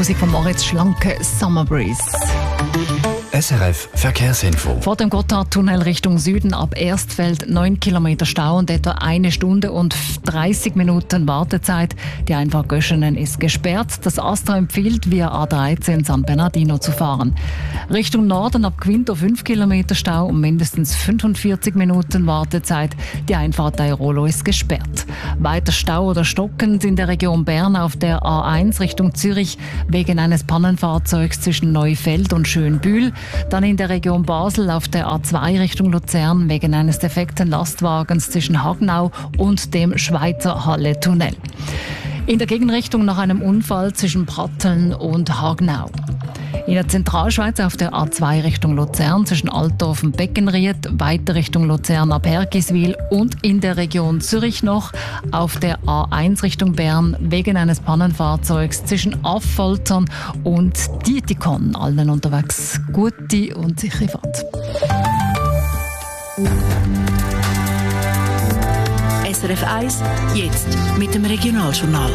Musik von Moritz Schlanke, Summer Breeze. SRF Verkehrsinfo. Vor dem Gotthardtunnel Richtung Süden ab Erstfeld 9 Kilometer Stau und etwa 1 Stunde und 30 Minuten Wartezeit. Die Einfahrt Göschenen ist gesperrt. Das AStA empfiehlt, via A13 San Bernardino zu fahren. Richtung Norden ab Quinto 5 Kilometer Stau und mindestens 45 Minuten Wartezeit. Die Einfahrt Airolo ist gesperrt. Weiter Stau oder stockend in der Region Bern auf der A1 Richtung Zürich wegen eines Pannenfahrzeugs zwischen Neufeld und Schönbühl. Dann in der Region Basel auf der A2 Richtung Luzern wegen eines defekten Lastwagens zwischen Hagnau und dem Schweizer Halle-Tunnel. In der Gegenrichtung nach einem Unfall zwischen Pratteln und Hagnau. In der Zentralschweiz auf der A2 Richtung Luzern zwischen Altdorf und Beckenried, weiter Richtung Luzern ab Hergiswil und in der Region Zürich noch auf der A1 Richtung Bern wegen eines Pannenfahrzeugs zwischen Affoltern und Dietikon. Allen unterwegs gute und sichere Fahrt. SRF 1, jetzt mit dem Regionaljournal.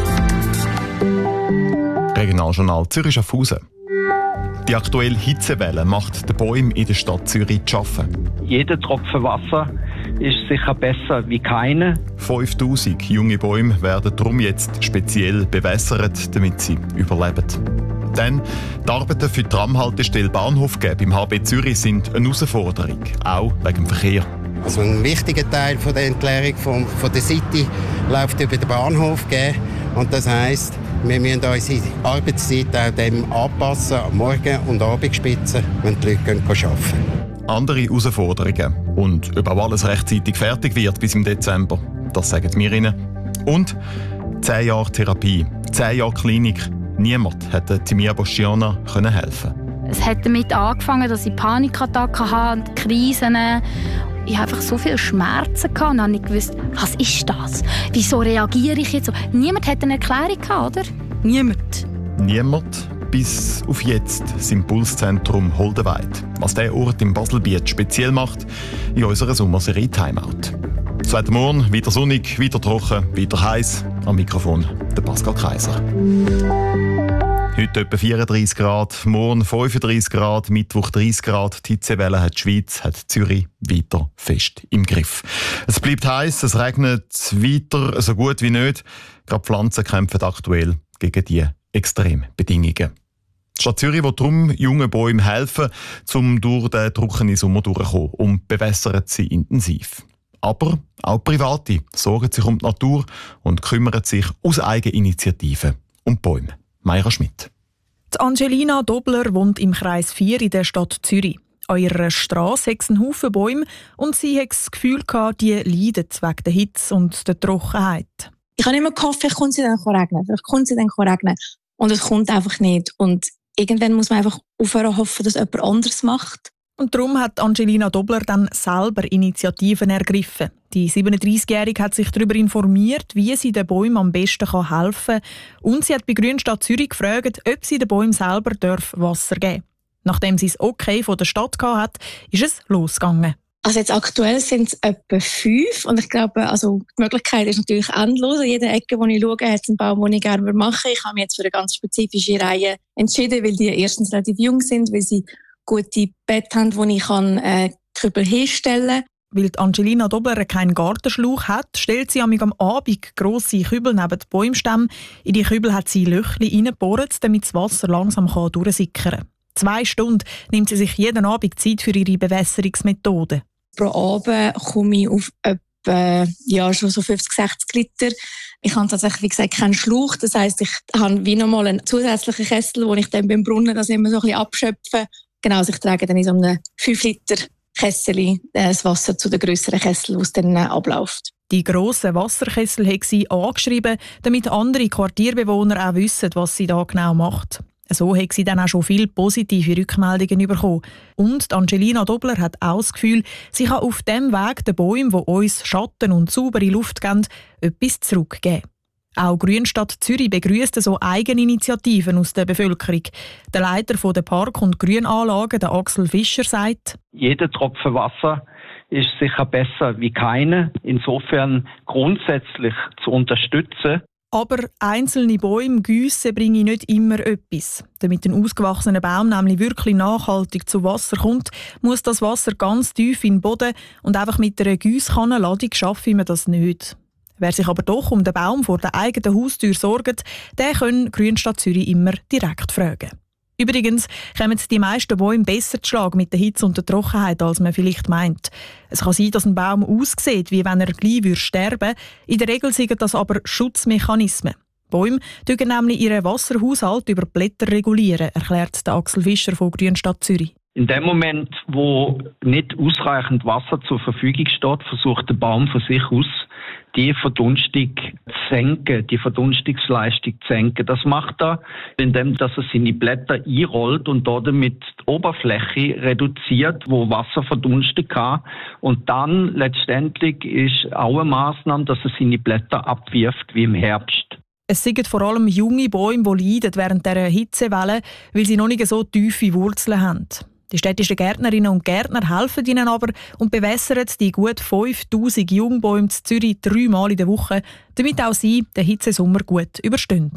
Regionaljournal Zürich-Schaffhausen. Die aktuelle Hitzewelle macht den Bäumen in der Stadt Zürich zu arbeiten. Jeder Tropfen Wasser ist sicher besser wie keine. 5000 junge Bäume werden darum jetzt speziell bewässert, damit sie überleben. Denn die Arbeiten für die Tramhaltestelle Bahnhofgäbe im HB Zürich sind eine Herausforderung, auch wegen dem Verkehr. Also ein wichtiger Teil von der Entleerung von der City läuft über den Bahnhof. Und das heisst, wir müssen unsere Arbeitszeit auch dem anpassen, am Morgen- und Abendspitzen, wenn die Leute arbeiten. Andere Herausforderungen. Und ob auch alles rechtzeitig fertig wird bis im Dezember, das sagen wir Ihnen. Und 10 Jahre Therapie, 10 Jahre Klinik. Niemand hätte Timia Boschiana helfen können. Es hat damit angefangen, dass ich Panikattacken hatte, Krisen. Ich hatte einfach so viele Schmerzen und habe nicht gewusst, was ist das? Wieso reagiere ich jetzt so? Niemand hat eine Erklärung gehabt, oder? Niemand. Niemand, bis auf jetzt, das Impulszentrum Holdenweid. Was dieser Ort im Baselbiet speziell macht, in unserer Sommerserie Timeout. Das Wetter morgen, wieder sonnig, wieder trocken, wieder heiß. Am Mikrofon der Pascal Kaiser. Heute etwa 34 Grad, morgen 35 Grad, Mittwoch 30 Grad. Die Hitzewelle hat die Schweiz, hat Zürich weiter fest im Griff. Es bleibt heiß, es regnet weiter, so gut wie nicht. Gerade Pflanzen kämpfen aktuell gegen diese Extrembedingungen. Die Stadt Zürich will darum jungen Bäumen helfen, um durch den trockenen Sommer durchzukommen und bewässert sie intensiv. Aber auch Private sorgen sich um die Natur und kümmern sich aus Eigeninitiative um die Bäume. Mayra Schmidt. Die Angelina Dobler wohnt im Kreis 4 in der Stadt Zürich. An ihrer Strasse hat es einen Haufen Bäume und sie hat das Gefühl gehabt, die leiden wegen der Hitze und der Trockenheit. Ich habe immer gehofft, vielleicht kommt sie dann regnen. Und es kommt einfach nicht. Und irgendwann muss man einfach aufhören hoffen, dass jemand anderes macht. Und darum hat Angelina Dobler dann selber Initiativen ergriffen. Die 37-Jährige hat sich darüber informiert, wie sie den Bäumen am besten helfen kann. Und sie hat bei Grünstadt Zürich gefragt, ob sie den Bäumen selber Wasser geben darf. Nachdem sie das Okay von der Stadt hatte, ist es losgegangen. Also jetzt aktuell sind es etwa 5. Und ich glaube, also die Möglichkeit ist natürlich endlos. An jeder Ecke, wo ich schaue, hat es einen Baum, den ich gerne machen würde. Ich habe mich jetzt für eine ganz spezifische Reihe entschieden, weil die erstens relativ jung sind, weil sie gute Bett haben, wo ich Kübel hinstellen kann. Weil Angelina Dobler keinen Gartenschlauch hat, stellt sie am Abend grosse Kübel neben die Bäumstämme. In die Kübel hat sie Löchli reingebohrt, damit das Wasser langsam durchsickern kann. 2 Stunden nimmt sie sich jeden Abend Zeit für ihre Bewässerungsmethode. Pro Abend komme ich auf etwa schon so 50, 60 Liter. Ich habe tatsächlich, wie gesagt, keinen Schlauch. Das heisst, ich habe wie nochmal einen zusätzlichen Kessel, wo ich dann beim Brunnen das immer so ein bisschen abschöpfe. Genau, also ich trage dann in so einem 5 Liter Kessel das Wasser zu den grösseren Kessel, wo es dann abläuft. Die grossen Wasserkessel hat sie angeschrieben, damit andere Quartierbewohner auch wissen, was sie da genau macht. So hat sie dann auch schon viele positive Rückmeldungen bekommen. Und Angelina Dobler hat auch das Gefühl, sie kann auf dem Weg den Bäumen, die uns Schatten und saubere Luft geben, etwas zurückgeben. Auch Grünstadt Zürich begrüsst so Eigeninitiativen aus der Bevölkerung. Der Leiter der Park- und Grünanlagen, der Axel Fischer, sagt: Jeder Tropfen Wasser ist sicher besser wie keine. Insofern grundsätzlich zu unterstützen. Aber einzelne Bäume giessen bringen nicht immer etwas. Damit ein ausgewachsener Baum nämlich wirklich nachhaltig zu Wasser kommt, muss das Wasser ganz tief in den Boden und einfach mit einer Giesskannenladung schaffen wir das nicht. Wer sich aber doch um den Baum vor der eigenen Haustür sorgt, der kann Grünstadt Zürich immer direkt fragen. Übrigens kommen die meisten Bäume besser zu Schlag mit der Hitze und der Trockenheit, als man vielleicht meint. Es kann sein, dass ein Baum aussieht, wie wenn er gleich sterben würde. In der Regel sind das aber Schutzmechanismen. Bäume regulieren nämlich ihren Wasserhaushalt über Blätter regulieren, erklärt Axel Fischer von Grünstadt Zürich. In dem Moment, wo nicht ausreichend Wasser zur Verfügung steht, versucht der Baum von sich aus, die Verdunstung zu senken, die Verdunstungsleistung zu senken. Das macht er, indem er seine Blätter einrollt und damit die Oberfläche reduziert, wo Wasser verdunsten kann. Und dann letztendlich ist auch eine Massnahme, dass er seine Blätter abwirft wie im Herbst. Es sind vor allem junge Bäume, die leiden während dieser Hitzewelle, weil sie noch nicht so tiefe Wurzeln haben. Die städtischen Gärtnerinnen und Gärtner helfen ihnen aber und bewässern die gut 5000 Jungbäume in Zürich 3-mal in der Woche, damit auch sie den Hitzesommer gut überstehen.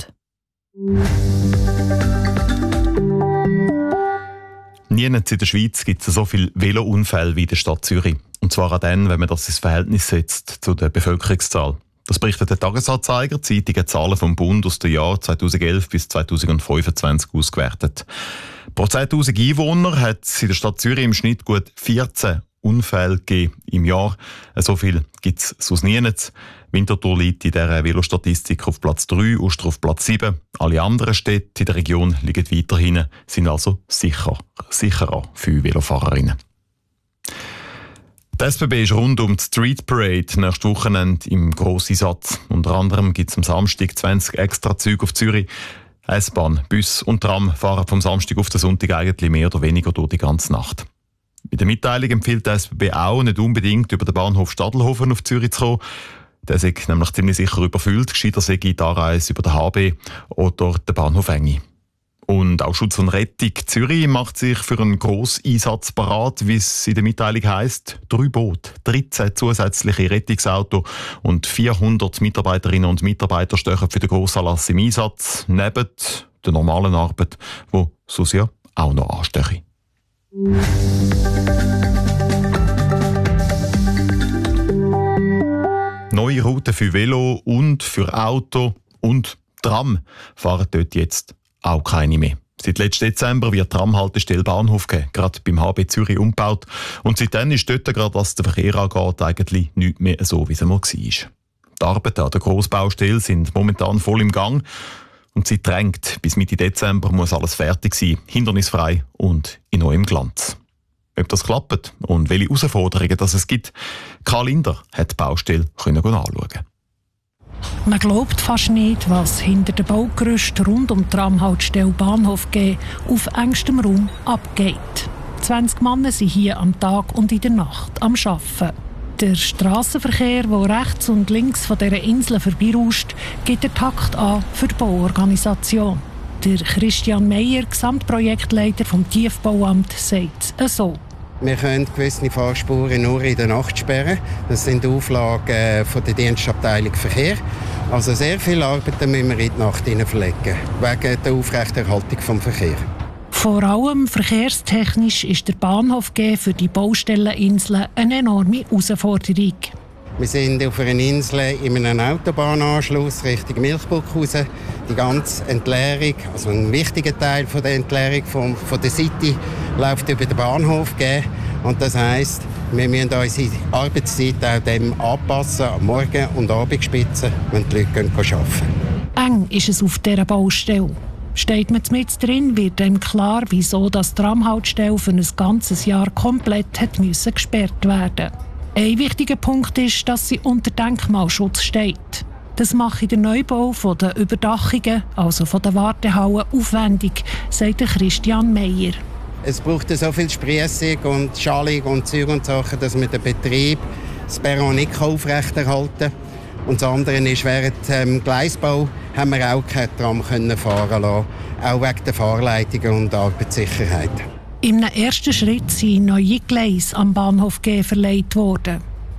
Nirgends in der Schweiz gibt es so viele Velounfälle wie in der Stadt Zürich. Und zwar auch dann, wenn man das ins Verhältnis setzt zu der Bevölkerungszahl. Das berichtet der Tagesanzeiger, zeitige Zahlen vom Bund aus den Jahren 2011 bis 2025 ausgewertet. Pro 10'000 Einwohner hat es in der Stadt Zürich im Schnitt gut 14 Unfälle gegeben im Jahr. So viel gibt es sonst nirgends. Winterthur liegt in dieser Velostatistik auf Platz 3, Uster auf Platz 7. Alle anderen Städte in der Region liegen weiterhin, sind also sicherer für Velofahrerinnen. Die SBB ist rund um die Street Parade nächstes Wochenende im Grosseinsatz. Unter anderem gibt es am Samstag 20 Extrazüge auf Zürich. S-Bahn, Bus und Tram fahren vom Samstag auf den Sonntag eigentlich mehr oder weniger durch die ganze Nacht. In der Mitteilung empfiehlt die SBB auch, nicht unbedingt über den Bahnhof Stadelhofen auf Zürich zu kommen. Der sei nämlich ziemlich sicher überfüllt. Gescheiter sei die Anreise über den HB oder den Bahnhof Engi. Und auch Schutz und Rettung Zürich macht sich für einen Grosseinsatz parat, wie es in der Mitteilung heisst. 3 Boote, 13 zusätzliche Rettungsautos und 400 Mitarbeiterinnen und Mitarbeiter stehen für den Grossanlass im Einsatz, neben der normalen Arbeit, die sonst ja auch noch anstehe. Neue Routen für Velo und für Auto und Tram fahren dort jetzt auch keine mehr. Seit letzten Dezember wird die Tramhaltestelle Bahnhof gerade beim HB Zürich umgebaut. Und seitdem ist dort, gerade was den Verkehr angeht, eigentlich nichts mehr so, wie es einmal war. Die Arbeiten an der Grossbaustelle sind momentan voll im Gang. Und sie drängt. Bis Mitte Dezember muss alles fertig sein, hindernisfrei und in neuem Glanz. Ob das klappt und welche Herausforderungen es gibt, Karl Linder hat die Baustelle anschauen. Man glaubt fast nicht, was hinter dem Baugerüst rund um die Tramhaltestelle Bahnhof G auf engstem Raum abgeht. 20 Männer sind hier am Tag und in der Nacht am Arbeiten. Der Strassenverkehr, der rechts und links von dieser Insel vorbeirauscht, gibt den Takt an für die Bauorganisation. Der Christian Meyer, Gesamtprojektleiter vom Tiefbauamt, sagt es so. Wir können gewisse Fahrspuren nur in der Nacht sperren. Das sind Auflagen von der Dienstabteilung Verkehr. Also sehr viele Arbeiten müssen wir in die Nacht verlegen, wegen der Aufrechterhaltung des Verkehrs. Vor allem verkehrstechnisch ist der Bahnhof G für die Baustelleninsel eine enorme Herausforderung. Wir sind auf einer Insel in einem Autobahnanschluss Richtung Milchburg raus. Die ganze Entleerung, also ein wichtiger Teil von der Entleerung von der City, läuft über den Bahnhof G. Und das heisst, wir müssen unsere Arbeitszeit auch dem anpassen, am Morgen- und Abendspitzen, wenn die Leute arbeiten können. Eng ist es auf dieser Baustelle. Steht man mit drin, wird einem klar, wieso das Tramhaltestelle für ein ganzes Jahr komplett gesperrt werden musste. Ein wichtiger Punkt ist, dass sie unter Denkmalschutz steht. Das mache der Neubau von den Überdachungen, also von den Wartehallen, aufwendig, sagt Christian Meyer. Es braucht so viel Spriessung und Schalung und Zeug und Sachen, dass man den Betrieb, das Perron nicht aufrechterhalten kann. Und das andere ist, während dem Gleisbau haben wir auch kein Tram fahren lassen, auch wegen der Fahrleitungen und der Arbeitssicherheit. Im ersten Schritt sind neue Gleise am Bahnhof G verlegt worden.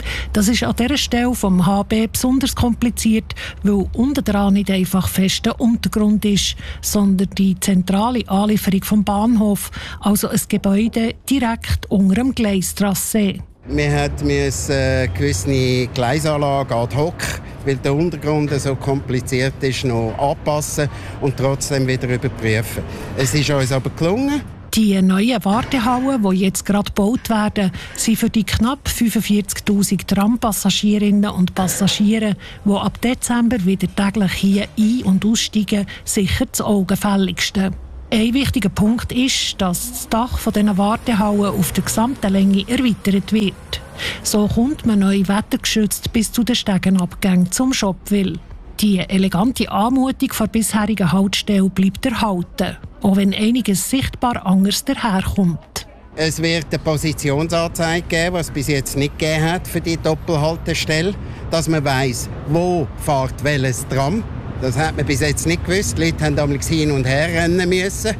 Das ist an dieser Stelle vom HB besonders kompliziert, weil unten dran nicht einfach fester Untergrund ist, sondern die zentrale Anlieferung vom Bahnhof, also ein Gebäude direkt unter dem Gleistrassee. Wir mussten eine gewisse Gleisanlage ad hoc, weil der Untergrund so kompliziert ist, noch anpassen und trotzdem wieder überprüfen. Es ist uns aber gelungen. Die neuen Wartehallen, die jetzt gerade gebaut werden, sind für die knapp 45'000 Trampassagierinnen und Passagiere, die ab Dezember wieder täglich hier ein- und aussteigen, sicher das Augenfälligste. Ein wichtiger Punkt ist, dass das Dach dieser Wartehallen auf der gesamten Länge erweitert wird. So kommt man neu wettergeschützt bis zu den Stegenabgängen zum Schopwil. Die elegante Anmutung der bisherigen Haltestelle bleibt erhalten, auch wenn einiges sichtbar anders daherkommt. Es wird eine Positionsanzeige geben, was es bis jetzt nicht gegeben hat für die Doppelhaltestelle, dass man weiss, wo fährt welches Tram. Das hat man bis jetzt nicht gewusst. Die Leute haben damals hin und her rennen müssen.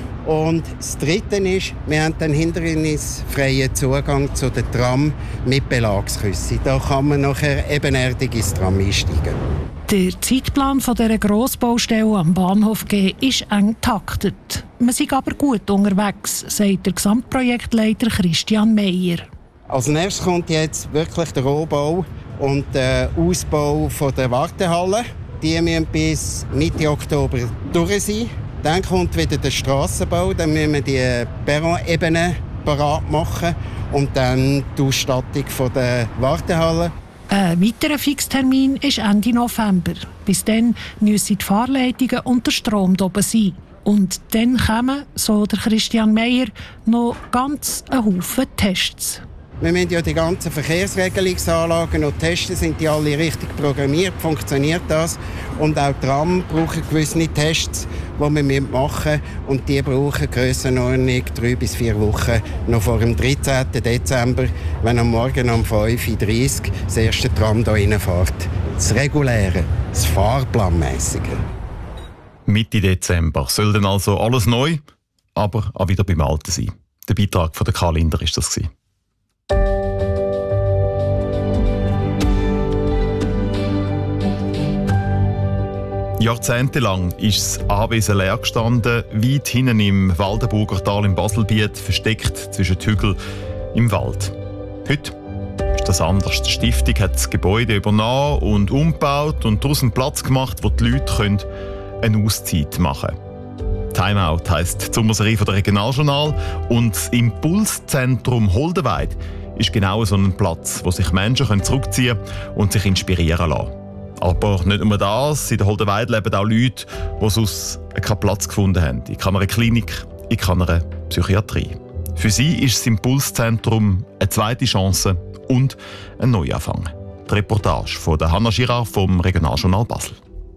Und das Dritte ist, wir haben den hindernisfreien Zugang zu den Tram mit Belagsküsse. Da kann man nachher ebenerdig ins Tram einsteigen. Der Zeitplan dieser Grossbaustelle am Bahnhof G ist eng getaktet. Wir sind aber gut unterwegs, sagt der Gesamtprojektleiter Christian Meyer. Als nächstes kommt jetzt wirklich der Rohbau und der Ausbau der Wartehalle. Die müssen bis Mitte Oktober durch sein. Dann kommt wieder der Strassenbau, dann müssen wir die Perron-Ebene parat machen und dann die Ausstattung der Wartehalle. Ein weiterer Fixtermin ist Ende November. Bis dann müssen die Fahrleitungen und der Strom da oben sein. Und dann kommen, so der Christian Meyer, noch ganz ein Haufen Tests. Wir müssen ja die ganzen Verkehrsregelungsanlagen noch testen, sind die alle richtig programmiert, funktioniert das? Und auch Tram brauchen gewisse Tests, die wir machen müssen. Und die brauchen Grössenordnung 3 bis 4 Wochen noch vor dem 13. Dezember, wenn am Morgen um 5.30 Uhr das erste Tram hier reinfährt. Das Reguläre, das Fahrplanmäßige. Mitte Dezember soll dann also alles neu, aber auch wieder beim Alten sein. Der Beitrag von Karl Linder war das. Jahrzehntelang ist das Anwesen leer gestanden, weit hinten im Waldenburger Tal im Baselbiet, versteckt zwischen den Hügeln im Wald. Heute ist das anders. Die Stiftung hat das Gebäude übernommen und umgebaut und daraus einen Platz gemacht, wo die Leute eine Auszeit machen können. Timeout heisst die Sommerserie von der Regionaljournal und das Impulszentrum Holdenweid ist genau so ein Platz, wo sich Menschen zurückziehen und sich inspirieren lassen. Aber nicht nur das, in der Holdenweid leben auch Leute, die sonst keinen Platz gefunden haben. In keiner Klinik, in keiner Psychiatrie. Für sie ist das Impulszentrum eine zweite Chance und ein Neuanfang. Die Reportage von Hanna Girard vom Regionaljournal Basel.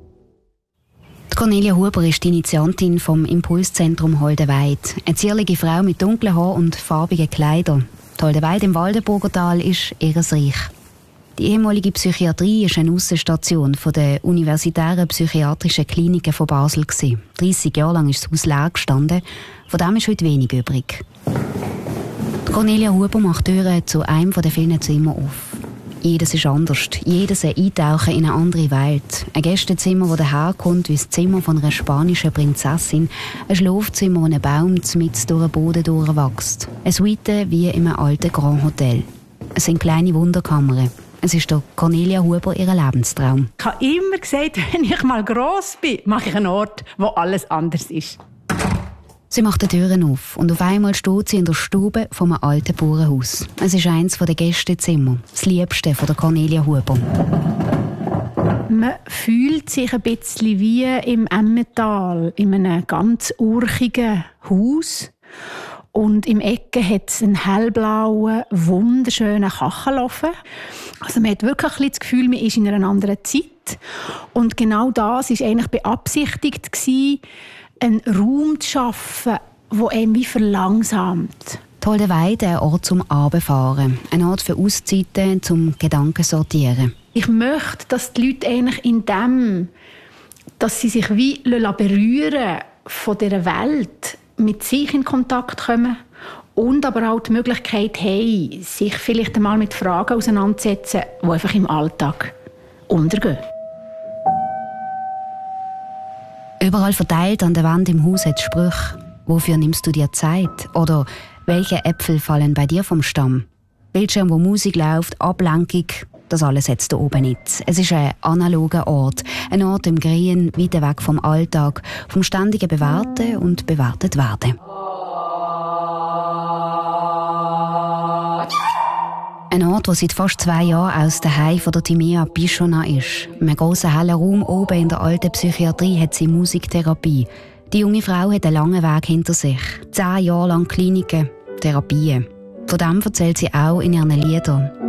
Cornelia Huber ist die Initiantin vom Impulszentrum Holdenweid. Eine zierliche Frau mit dunklen Haaren und farbigen Kleidern. Die Holdenweid im Waldenburger Tal ist ihr Reich. Die ehemalige Psychiatrie war eine Aussenstation der universitären psychiatrischen Kliniken von Basel. 30 Jahre lang ist das Haus leer gestanden, von dem ist heute wenig übrig. Cornelia Huber macht Türen zu einem der vielen Zimmer auf. Jedes ist anders, jedes ein Eintauchen in eine andere Welt. Ein Gästezimmer, das daherkommt wie das Zimmer von einer spanischen Prinzessin. Ein Schlafzimmer, wo ein Baum mitten durch den Boden durchwächst. Eine Suite wie in einem alten Grand Hotel. Es sind kleine Wunderkammern. Es ist der Cornelia Huber ihr Lebenstraum. Ich habe immer gesagt, wenn ich mal gross bin, mache ich einen Ort, wo alles anders ist. Sie macht die Türen auf und auf einmal steht sie in der Stube von einem alten Bauernhaus. Es ist eines der Gästezimmer, das liebste von der Cornelia Huber. Man fühlt sich ein bisschen wie im Emmental, in einem ganz urchigen Haus. Und im Ecke hat es einen hellblauen, wunderschönen Kachelofen. Also man hat wirklich ein bisschen das Gefühl, man ist in einer anderen Zeit. Und genau das war eigentlich beabsichtigt, einen Raum zu schaffen, der einem wie verlangsamt. Die Holdenweid, ein Ort zum Abendfahren, ein Ort für Auszeiten, zum Gedanken sortieren. Ich möchte, dass die Leute eigentlich in dem, dass sie sich wie berühren von dieser Welt, mit sich in Kontakt kommen Und aber auch die Möglichkeit haben, sich vielleicht einmal mit Fragen auseinanderzusetzen, die einfach im Alltag untergehen. Überall verteilt an der Wand im Haus hat Sprüche. Wofür nimmst du dir Zeit? Oder welche Äpfel fallen bei dir vom Stamm? Bildschirm, wo Musik läuft, Ablenkung, das alles hat es da oben nicht. Es ist ein analoger Ort. Ein Ort im Grün, weit weg vom Alltag, vom ständigen Bewerten und bewertet werden. Ein Ort, der seit fast 2 Jahren aus der Heim von der Timea Bichona ist. In einem grossen hellen Raum oben in der alten Psychiatrie hat sie Musiktherapie. Die junge Frau hat einen langen Weg hinter sich. 10 Jahre lang Kliniken, Therapien. Von dem erzählt sie auch in ihren Liedern.